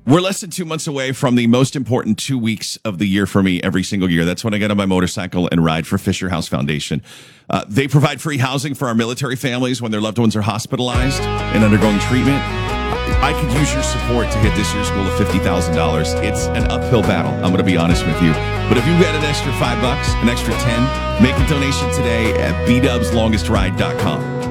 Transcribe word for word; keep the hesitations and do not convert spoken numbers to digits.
We're less than two months away from the most important two weeks of the year for me every single year. That's when I get on my motorcycle and ride for Fisher House Foundation. Uh, they provide free housing for our military families when their loved ones are hospitalized and undergoing treatment. I could use your support to hit this year's goal of fifty thousand dollars. It's an uphill battle, I'm going to be honest with you. But if you've got an extra five bucks, an extra ten, make a donation today at b dubs longest ride dot com.